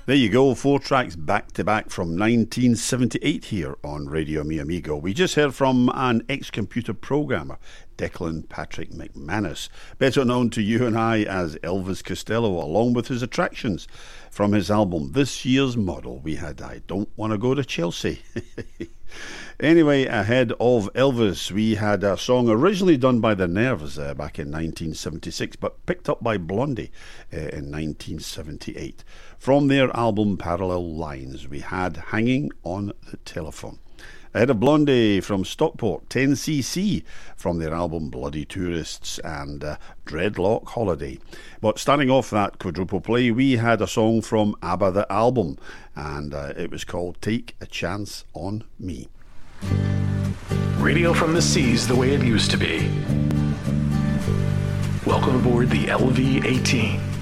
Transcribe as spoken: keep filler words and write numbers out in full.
There you go, four tracks back to back from nineteen seventy-eight here on Radio Mi Amigo. We just heard from an ex-computer programmer, Declan Patrick McManus, better known to you and I as Elvis Costello, along with his attractions. From his album This Year's Model, we had I Don't Want to Go to Chelsea. Anyway, ahead of Elvis, we had a song originally done by The Nerves uh, back in nineteen seventy-six, but picked up by Blondie uh, in nineteen seventy-eight. From their album Parallel Lines, we had Hanging on the Telephone. Ahead of Blondie from Stockport, ten C C from their album Bloody Tourists, and uh, Dreadlock Holiday. But starting off that quadruple play, we had a song from ABBA the album, and uh, it was called Take a Chance on Me. Radio from the seas the way it used to be. Welcome aboard the L V eighteen.